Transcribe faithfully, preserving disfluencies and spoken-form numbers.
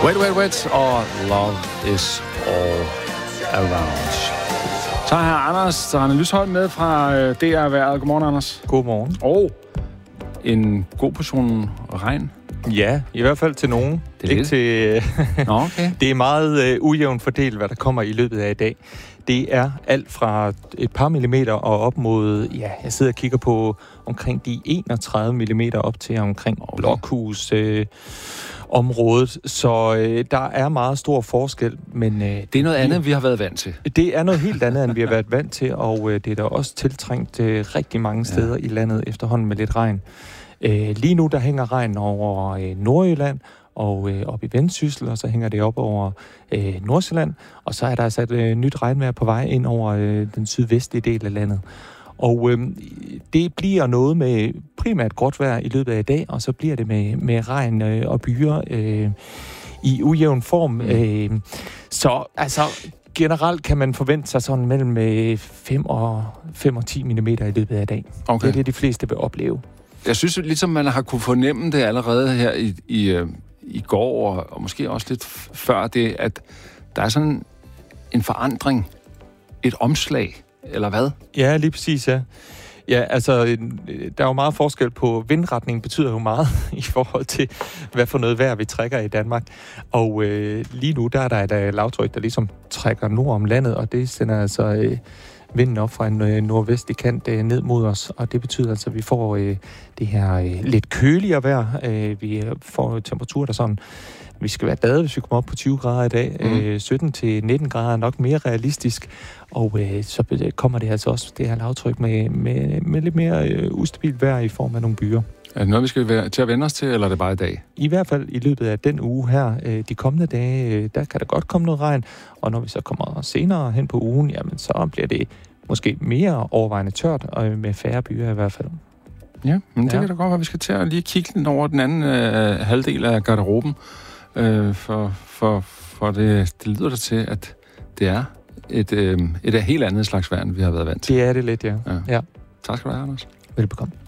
Wet, wet, wet, og love is all around. Så har Anders Rane Lysholm med fra D R Erhvervet. Godmorgen, Anders. Godmorgen. Og en god portion regn. Ja, i hvert fald til nogen. Det er ikke lidt. til. Nå, okay. Det er meget uh, ujævnt fordelt, hvad der kommer i løbet af i dag. Det er alt fra et par millimeter og op mod, ja, jeg sidder og kigger på omkring de enogtredive millimeter op til omkring okay. Blokhus øh, området. Så øh, der er meget stor forskel, men øh, det er noget andet, end vi har været vant til. Det er noget helt andet, end vi har været vant til, og øh, det er der også tiltrængt øh, rigtig mange steder ja. i landet efterhånden med lidt regn. Øh, lige nu der hænger regn over øh, Nordjylland og øh, op i Vendsyssel, og så hænger det op over øh, Nordsjælland, og så er der altså et øh, nyt regnvejr på vej ind over øh, den sydvestlige del af landet. Og øh, det bliver noget med primært gråt vejr i løbet af i dag, og så bliver det med, med regn øh, og byer øh, i ujævn form. Mm. Øh, så altså generelt kan man forvente sig sådan mellem fem og ti millimeter i løbet af i dag. Okay. Det er det, de fleste vil opleve. Jeg synes ligesom, man har kunne fornemme det allerede her i, i, i går, og, og måske også lidt før det, at der er sådan en forandring, et omslag, eller hvad? Ja, lige præcis, ja. Ja, altså, der er jo meget forskel på vindretning, betyder jo meget i forhold til, hvad for noget vejr vi trækker i Danmark. Og øh, lige nu, der er der et uh, lavtryk, der ligesom trækker nord om landet, og det sender altså øh, vinden op fra en øh, nordvestlig kant øh, ned mod os, og det betyder altså, at vi får øh, det her øh, lidt køligere vejr. Øh, vi får temperaturer, der sådan, vi skal være bade, hvis vi kommer op på tyve grader i dag. Mm. Øh, sytten til nitten grader er nok mere realistisk, og øh, så kommer det altså også, det her lavtryk, med, med, med lidt mere øh, ustabilt vejr i form af nogle byer. Er det noget, vi skal være til at vende os til, eller er det bare i dag? I hvert fald i løbet af den uge her, øh, de kommende dage, øh, der kan der godt komme noget regn, og når vi så kommer senere hen på ugen, jamen så bliver det måske mere overvejende tørt, og med færre byer i hvert fald. Ja, men det ja. kan da godt være, vi skal til at lige kigge lidt over den anden øh, halvdel af garderoben, øh, for, for, for det, det lyder der til, at det er et, øh, et helt andet slags vejr, vi har været vant til. Det er det lidt, ja. ja. ja. Tak skal du have, Anders. Velbekomme.